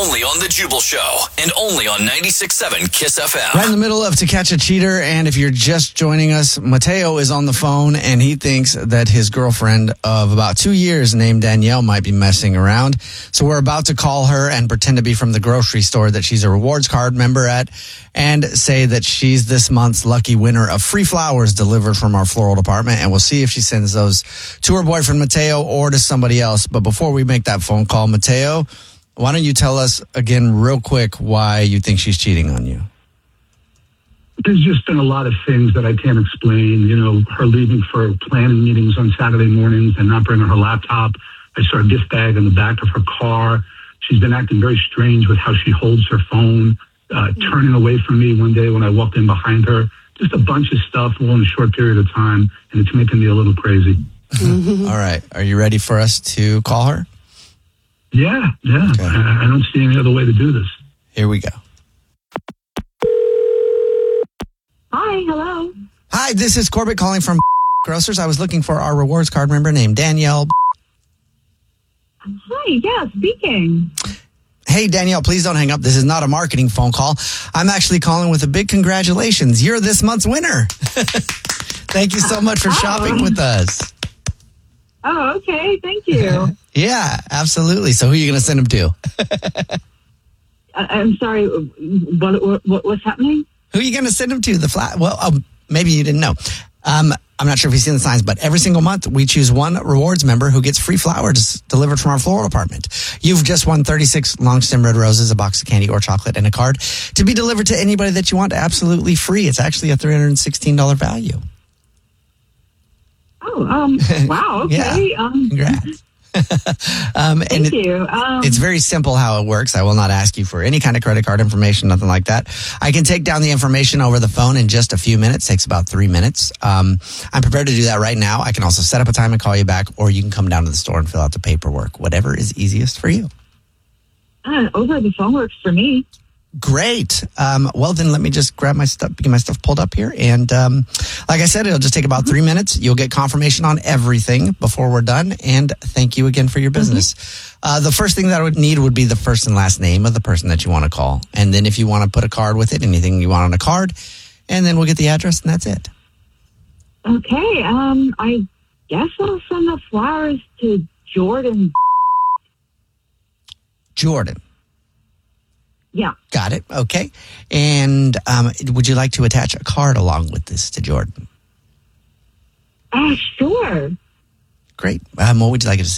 only on The Jubal Show, and only on 96.7 KISS FM. Right in the middle of To Catch a Cheater, and if you're just joining us, Mateo is on the phone, and he thinks that his girlfriend of about 2 years named Danielle might be messing around. So we're about to call her and pretend to be from the grocery store that she's a rewards card member at, and say that she's this month's lucky winner of free flowers delivered from our floral department, and we'll see if she sends those to her boyfriend Mateo or to somebody else. But before we make that phone call, Mateo, why don't you tell us again real quick why you think she's cheating on you? There's just been a lot of things that I can't explain. You know, her leaving for planning meetings on Saturday mornings and not bringing her laptop. I saw a gift bag in the back of her car. She's been acting very strange with how she holds her phone, turning away from me one day when I walked in behind her. Just a bunch of stuff all in a short period of time, and it's making me a little crazy. All right. Are you ready for us to call her? Yeah. Okay. I don't see any other way to do this. Here we go. Hi, hello. Hi, this is Corbett calling from Grocers. I was looking for our rewards card member named Danielle. Hi, yeah, speaking. Hey, Danielle, please don't hang up. This is not a marketing phone call. I'm actually calling with a big congratulations. You're this month's winner. Thank you so much for shopping with us. Oh, okay, thank you. Yeah, absolutely. So who are you going to send them to? I'm sorry, what's happening? Who are you going to send them to? The flat? Well, maybe you didn't know. I'm not sure if you've seen the signs, but every single month we choose one rewards member who gets free flowers delivered from our floral department. You've just won 36 long stem red roses, a box of candy or chocolate, and a card to be delivered to anybody that you want absolutely free. It's actually a $316 value. Oh, wow, okay. Yeah. Congrats. Thank you. It's very simple how it works. I will not ask you for any kind of credit card information, nothing like that. I can take down the information over the phone in just a few minutes. It takes about 3 minutes. I'm prepared to do that right now. I can also set up a time and call you back, or you can come down to the store and fill out the paperwork. Whatever is easiest for you. Over the phone works for me. Great. Well, then let me just grab my stuff, get my stuff pulled up here. And like I said, it'll just take about 3 minutes. You'll get confirmation on everything before we're done. And thank you again for your business. The first thing that I would need would be the first and last name of the person that you want to call. And then if you want to put a card with it, anything you want on a card. And then we'll get the address, and that's it. Okay. I guess I'll send the flowers to Jordan. Jordan. Yeah. Got it. Okay. And would you like to attach a card along with this to Jordan? Sure. Great. What would you like it to say?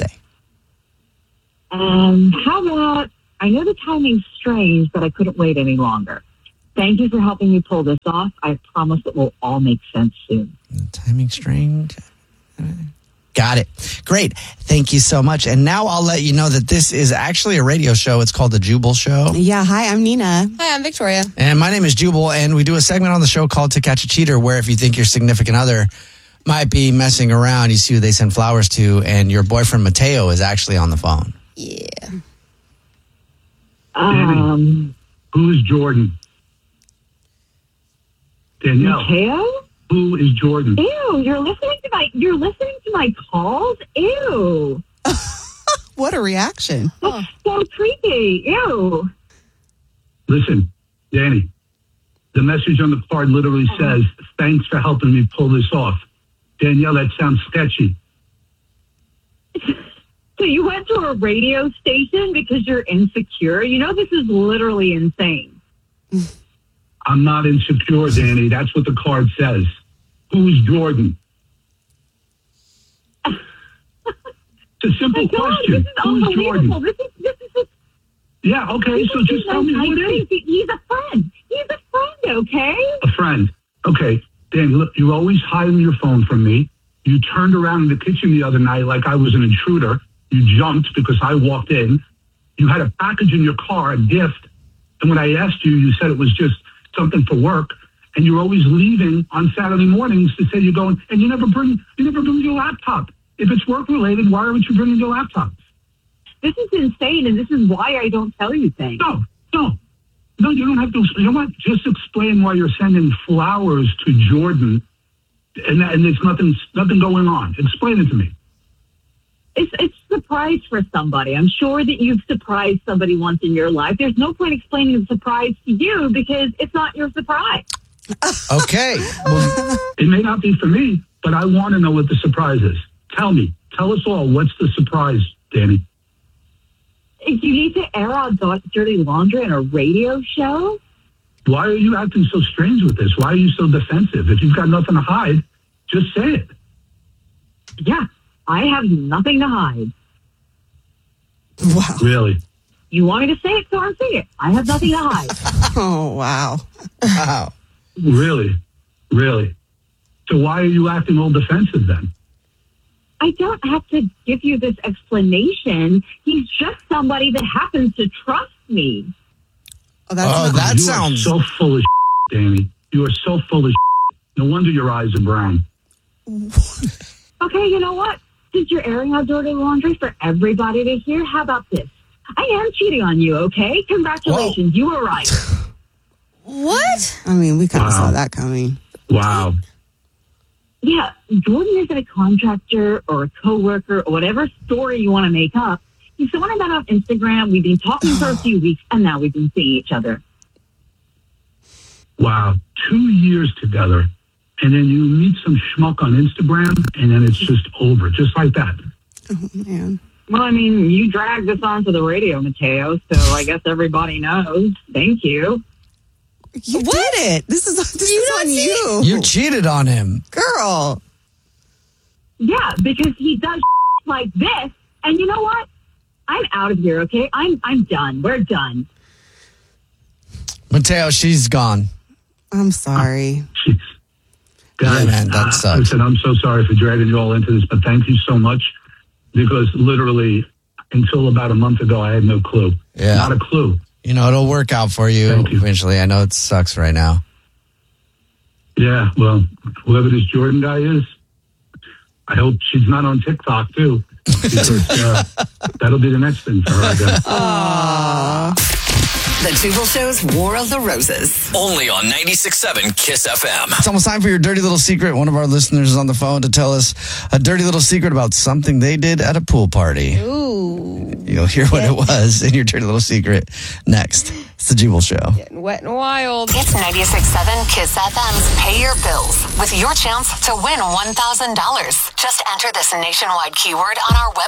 How about, I know the timing's strange, but I couldn't wait any longer. Thank you for helping me pull this off. I promise it will all make sense soon. Timing strange. Got it. Great. Thank you so much. And now I'll let you know that this is actually a radio show. It's called The Jubal Show. Yeah. Hi, I'm Nina. Hi, I'm Victoria. And my name is Jubal, and we do a segment on the show called To Catch a Cheater, where if you think your significant other might be messing around, you see who they send flowers to, and your boyfriend Mateo is actually on the phone. Yeah. Who's Jordan? Danielle. Mateo? Who is Jordan? Ew, you're listening to my calls? Ew. What a reaction. That's so creepy. Ew. Listen, Danny, the message on the card literally says, thanks for helping me pull this off. Danielle, that sounds sketchy. So you went to a radio station because you're insecure? You know, this is literally insane. I'm not insecure, Danny. That's what the card says. Who's Jordan? It's a simple question. This is Who's Jordan? This is Yeah, okay, so just tell me who it is. He's a friend. Okay? A friend. Okay, Danny, look, you're always hiding your phone from me. You turned around in the kitchen the other night like I was an intruder. You jumped because I walked in. You had a package in your car, a gift. And when I asked you, you said it was just something for work. And you're always leaving on Saturday mornings to say you're going, and you never bring your laptop. If it's work related, why aren't you bringing your laptop? This is insane, and this is why I don't tell you things. No, you don't have to. You know what? Just explain why you're sending flowers to Jordan, and there's nothing going on. Explain it to me. It's a surprise for somebody. I'm sure that you've surprised somebody once in your life. There's no point explaining the surprise to you because it's not your surprise. Okay. Well, It may not be for me, but I want to know what the surprise is. Tell me. Tell us all. What's the surprise, Danny? You need to air out dirty laundry on a radio show? Why are you acting so strange with this? Why are you so defensive? If you've got nothing to hide, just say it. Yeah, I have nothing to hide. Wow. Really? You want me to say it, so I'm saying it. I have nothing to hide. Oh, wow. wow. Really? Really? So why are you acting all defensive then? I don't have to give you this explanation. He's just somebody that happens to trust me. Oh, that's That You sounds. are so full of Danny. You are so full of No wonder your eyes are brown. Okay, you know what? Since you're airing out dirty laundry for everybody to hear, how about this? I am cheating on you, okay? Congratulations. You were right. What? I mean, we kind of Wow. saw that coming. Wow. Yeah, Jordan isn't a contractor or a coworker or whatever story you want to make up. He's someone I met on Instagram. We've been talking for a few weeks, and now we've been seeing each other. Wow. 2 years together. And then you meet some schmuck on Instagram, and then it's just over, just like that. Oh, man. Well, I mean, you dragged this onto the radio, Mateo, so I guess everybody knows. Thank you. You did it. This is on you. You cheated on him. Girl. Yeah, because he does like this, and you know what? I'm out of here, okay? I'm done. We're done. Mateo, she's gone. I'm sorry. Jeez. Guys, Yeah, man, that sucks. listen, I'm so sorry for dragging you all into this, but thank you so much because literally until about a month ago, I had no clue. Yeah. Not a clue. You know, it'll work out for you Thank you. eventually. I know it sucks right now. Yeah, well, whoever this Jordan guy is, I hope she's not on TikTok too. Because that'll be the next thing for her, I guess. The Jubal Show's War of the Roses. Only on 96.7 Kiss FM. It's almost time for your dirty little secret. One of our listeners is on the phone to tell us a dirty little secret about something they did at a pool party. Ooh. You'll hear what it was in your dirty little secret next. It's the Jubal Show. Getting wet and wild. It's 96.7 Kiss FM's Pay Your Bills with your chance to win $1,000. Just enter this nationwide keyword on our website.